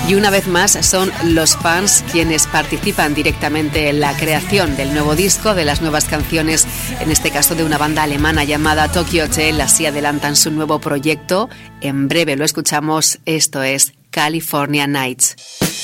Y una vez más son los fans quienes participan directamente en la creación del nuevo disco, de las nuevas canciones, en este caso de una banda alemana llamada Tokyo Hotel. Así adelantan su nuevo proyecto. En breve lo escuchamos, esto es California Nights.